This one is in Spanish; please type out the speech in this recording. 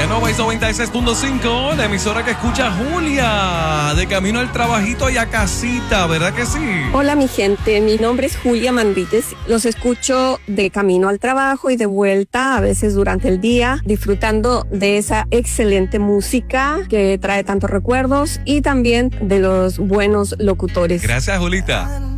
Nova 96.5, la emisora que escucha Julia, de camino al trabajito y a casita, ¿verdad que sí? Hola mi gente, mi nombre es Julia Manríquez. Los escucho de camino al trabajo y de vuelta, a veces durante el día, disfrutando de esa excelente música que trae tantos recuerdos y también de los buenos locutores. Gracias, Julita.